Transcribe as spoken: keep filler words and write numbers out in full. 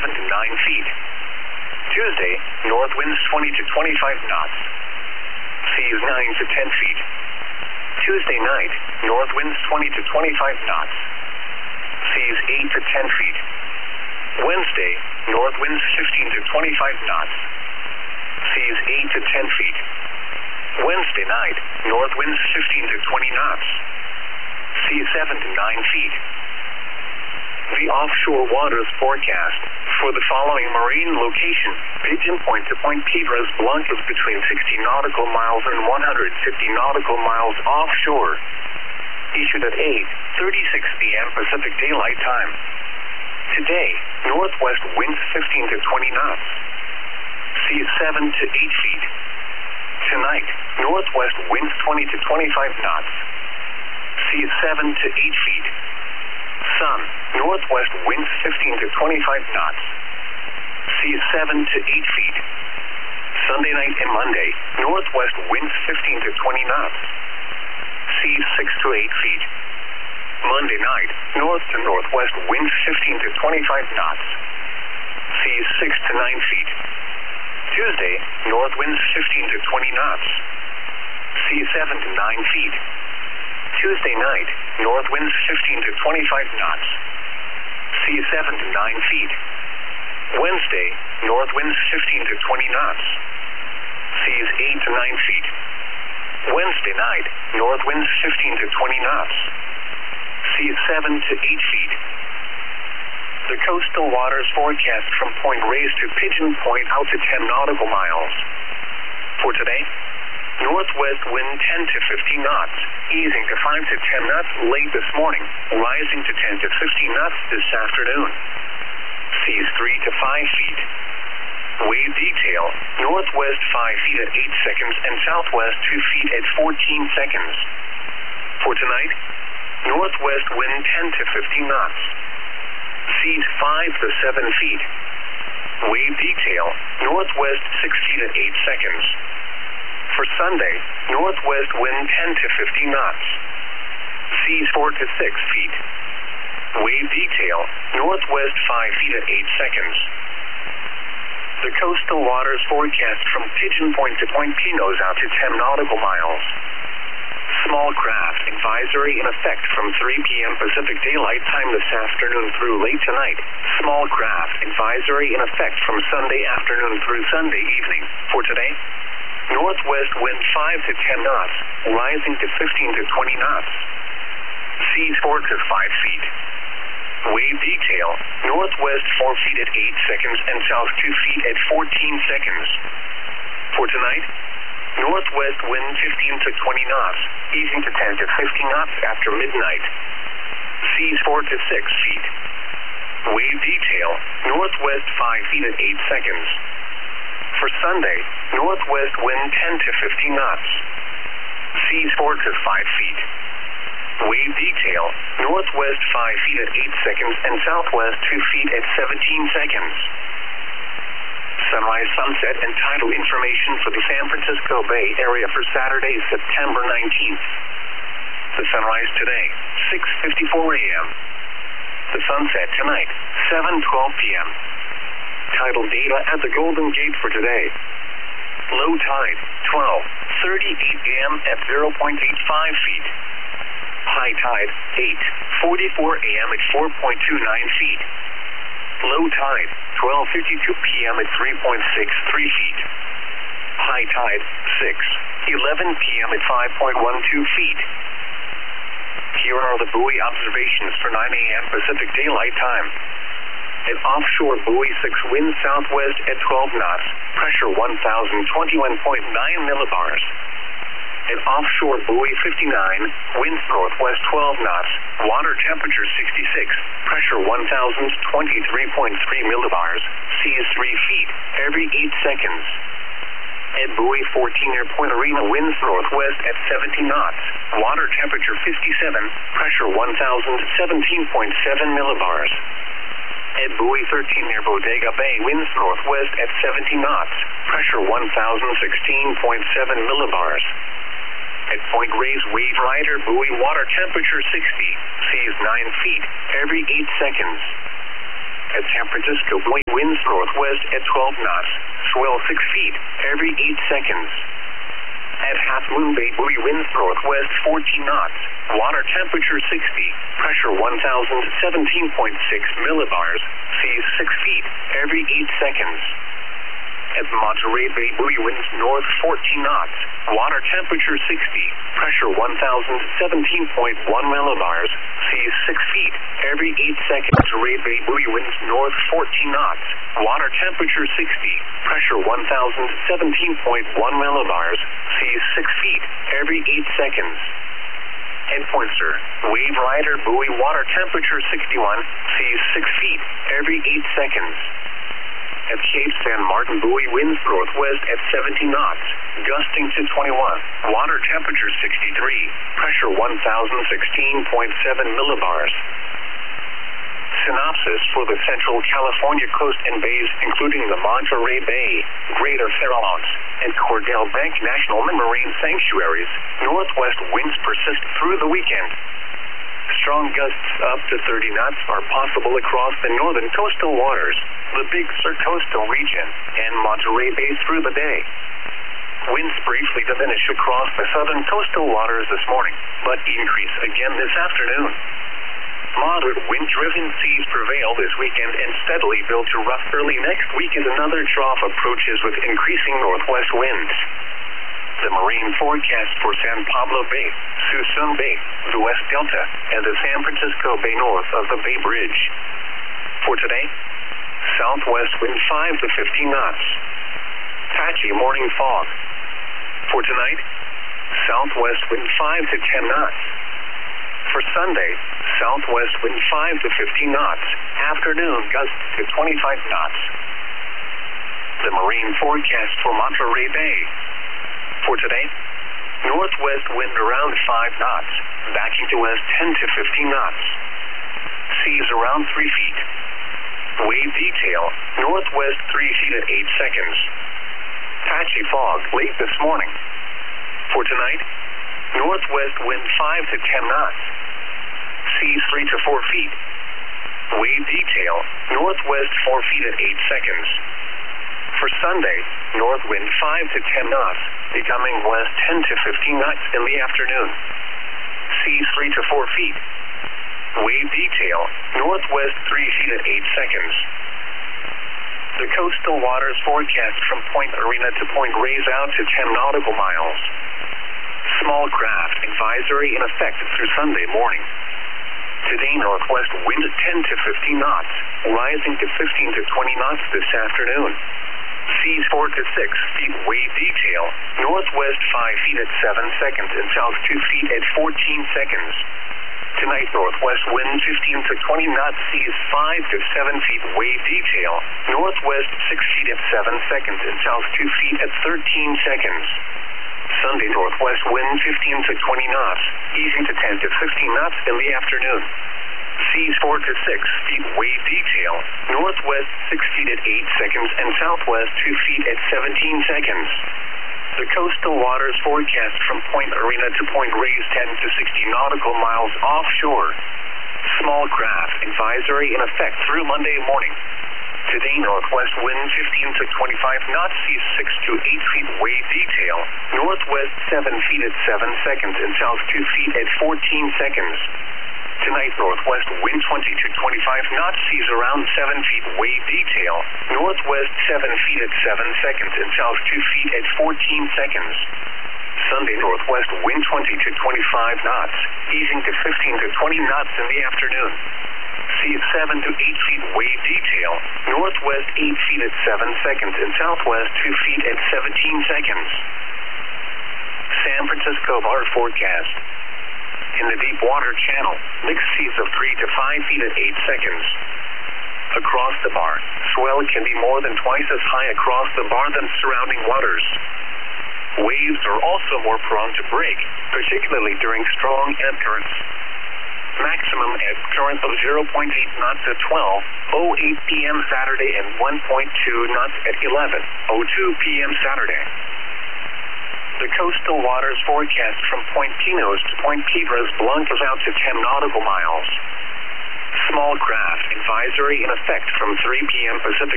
seven to nine feet. Tuesday, north winds twenty to twenty-five knots. Seas nine to ten feet. Tuesday night, north winds twenty to twenty-five knots. Seas eight to ten feet. Wednesday, north winds fifteen to twenty-five knots. Seas eight to ten feet. Wednesday night, north winds fifteen to twenty knots. Seas seven to nine feet. The offshore waters forecast for the following marine location: Pigeon Point to Point Piedras Blancas between sixty nautical miles and one hundred fifty nautical miles offshore. Issued at eight thirty-six p m Pacific Daylight Time. Today, northwest winds fifteen to twenty knots. Seas seven to eight feet. Tonight, northwest winds twenty to twenty-five knots. Seas seven to eight feet. Sun, northwest winds fifteen to twenty-five knots. Seas seven to eight feet. Sunday night and Monday, northwest winds fifteen to twenty knots. Seas six to eight feet. Monday night, north to northwest winds fifteen to twenty-five knots. Seas six to nine feet. Tuesday, north winds fifteen to twenty knots. Seas seven to nine feet. Tuesday night, north winds fifteen to twenty-five knots. Seas seven to nine feet. Wednesday, north winds fifteen to twenty knots. Seas eight to nine feet. Wednesday night, north winds fifteen to twenty knots. Seas seven to eight feet. The coastal waters forecast from Point Reyes to Pigeon Point out to ten nautical miles. For today, northwest wind ten to fifteen knots, easing to five to ten knots late this morning, rising to ten to fifteen knots this afternoon. Seas three to five feet. Wave detail, northwest five feet at eight seconds and southwest two feet at fourteen seconds. For tonight, northwest wind ten to fifteen knots. Seas five to seven feet. Wave detail, northwest six feet at eight seconds. For Sunday, northwest wind ten to fifteen knots. Seas four to six feet. Wave detail, northwest five feet at eight seconds. The coastal waters forecast from Pigeon Point to Point Pinos out to ten nautical miles. Small craft advisory in effect from three p m Pacific Daylight Time this afternoon through late tonight. Small craft advisory in effect from Sunday afternoon through Sunday evening. For today, northwest wind five to ten knots, rising to fifteen to twenty knots. Seas four to five feet. Wave detail, northwest four feet at eight seconds and south two feet at fourteen seconds. For tonight, northwest wind fifteen to twenty knots, easing to ten to fifteen knots after midnight. Seas four to six feet. Wave detail, northwest five feet at eight seconds. For Sunday, northwest wind ten to fifteen knots. Seas four to five feet. Wave detail, northwest five feet at eight seconds and southwest two feet at seventeen seconds. Sunrise, sunset, and tidal information for the San Francisco Bay Area for Saturday, September nineteenth. The sunrise today, six fifty-four a m The sunset tonight, seven twelve p m Tidal data at the Golden Gate for today. Low tide, twelve thirty-eight a m at zero point eight five feet. High tide, eight forty-four a m at four point two nine feet. Low tide, twelve fifty-two p m at three point six three feet. High tide, six eleven p m at five point one two feet. Here are the buoy observations for nine a m Pacific Daylight Time. At offshore buoy six, wind southwest at twelve knots, pressure one thousand twenty-one point nine millibars. At offshore buoy fifty-nine, winds northwest twelve knots, water temperature sixty-six, pressure one thousand twenty-three point three millibars, seas three feet every eight seconds. At buoy fourteen near Point Arena, winds northwest at seventy knots, water temperature fifty-seven, pressure one thousand seventeen point seven millibars. At buoy thirteen near Bodega Bay, winds northwest at seventy knots, pressure one thousand sixteen point seven millibars. At Point Reyes, wave rider buoy, water temperature sixty, seas nine feet every eight seconds. At San Francisco Bay, winds northwest at twelve knots, swell six feet every eight seconds. At Half Moon Bay, buoy winds northwest fourteen knots, water temperature sixty, pressure one thousand seventeen point six millibars, seas six feet every eight seconds. At Monterey Bay, buoy winds north fourteen knots, water temperature sixty, pressure one thousand seventeen point one millibars, seas six feet every eight seconds. Monterey Bay, buoy winds north fourteen knots, water temperature sixty, pressure one thousand seventeen point one millibars, seas six feet every eight seconds. At Pointer, wave rider buoy water temperature sixty-one, seas six feet every eight seconds. At Cape San Martin, buoy winds northwest at seventy knots, gusting to twenty-one, water temperature sixty-three, pressure one thousand sixteen point seven millibars. Synopsis for the Central California coast and bays, including the Monterey Bay, Greater Farallones, and Cordell Bank National Marine Sanctuaries, northwest winds persist through the weekend. Strong gusts up to thirty knots are possible across the northern coastal waters, the Big Sur coastal region, and Monterey Bay through the day. Winds briefly diminish across the southern coastal waters this morning, but increase again this afternoon. Moderate wind-driven seas prevail this weekend and steadily build to rough early next week as another trough approaches with increasing northwest winds. The marine forecast for San Pablo Bay, Suisun Bay, the West Delta, and the San Francisco Bay north of the Bay Bridge. For today, southwest wind five to fifteen knots. Patchy morning fog. For tonight, southwest wind five to ten knots. For Sunday, southwest wind five to fifteen knots. Afternoon gusts to twenty-five knots. The marine forecast for Monterey Bay. For today, northwest wind around five knots, backing to west ten to fifteen knots. Seas around three feet. Wave detail, northwest three feet at eight seconds. Patchy fog late this morning. For tonight, northwest wind five to ten knots. Seas three to four feet. Wave detail, northwest four feet at eight seconds. For Sunday, north wind five to ten knots, becoming west ten to fifteen knots in the afternoon. Seas three to four feet. Wave detail, northwest three feet at eight seconds. The coastal waters forecast from Point Arena to Point Reyes out to ten nautical miles. Small craft advisory in effect through Sunday morning. Today, northwest wind ten to fifteen knots, rising to fifteen to twenty knots this afternoon. Seas four to six feet. Wave detail, northwest five feet at seven seconds and south two feet at fourteen seconds. Tonight, northwest wind fifteen to twenty knots, seas five to seven feet. Wave detail, northwest six feet at seven seconds and south two feet at thirteen seconds. Sunday, northwest wind fifteen to twenty knots, easing to ten to fifteen knots in the afternoon. Seas four to six feet. Wave detail, northwest six feet at eight seconds and southwest two feet at seventeen seconds. The coastal waters forecast from Point Arena to Point Reyes ten to sixty nautical miles offshore. Small craft advisory in effect through Monday morning. Today, northwest wind fifteen to twenty-five knots, seas six to eight feet. Wave detail, northwest seven feet at seven seconds and south two feet at fourteen seconds. Tonight, northwest wind twenty to twenty-five knots, seas around seven feet. Wave detail, northwest seven feet at seven seconds and south two feet at fourteen seconds. Sunday, northwest wind twenty to twenty-five knots, easing to fifteen to twenty knots in the afternoon. Seas seven to eight feet. Wave detail, northwest eight feet at seven seconds and southwest two feet at seventeen seconds. San Francisco bar forecast. In the deep water channel, mixed seas of three to five feet at eight seconds. Across the bar, swell can be more than twice as high across the bar than surrounding waters. Waves are also more prone to break, particularly during strong ebb currents. Maximum ebb current of zero point eight knots at twelve oh eight p m Saturday and one point two knots at eleven oh two p m Saturday. The coastal waters forecast from Point Pinos to Point Piedras Blancas out to ten nautical miles. Small craft advisory in effect from three p m Pacific